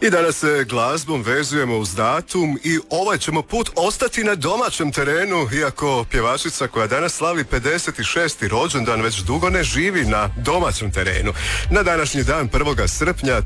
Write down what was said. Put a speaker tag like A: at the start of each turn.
A: I danas se glazbom vezujemo uz datum i ovaj ćemo put ostati na domaćem terenu, iako pjevačica koja danas slavi 56. rođendan već dugo ne živi na domaćem terenu. Na današnji dan 1. srpnja